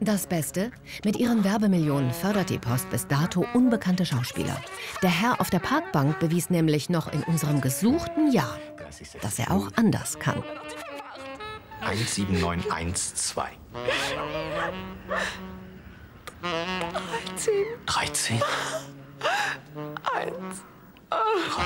Das Beste? Mit ihren Werbemillionen fördert die Post bis dato unbekannte Schauspieler. Der Herr auf der Parkbank bewies nämlich noch in unserem gesuchten Jahr, dass er auch anders kann. 17912. 13. 13. 1.